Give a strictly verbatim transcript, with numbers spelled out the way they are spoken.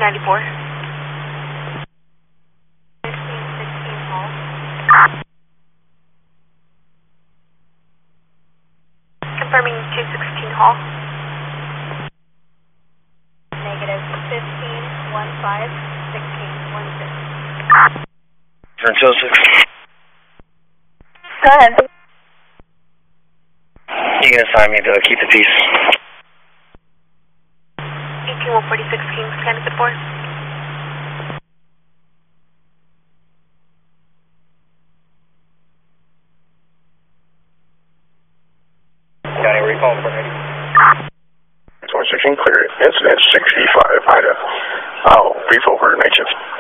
ninety-four. Confirming two sixteen Hall. Negative fifteen, one five, sixteen, one six. Turn Joseph. Go ahead. You can assign me to keep the peace. eighteen one forty-six Kings, Connecticut four. County, where you calling for, Eddie? twenty sixteen, clear. Incident sixty-five, Ida. I'll brief over night shift.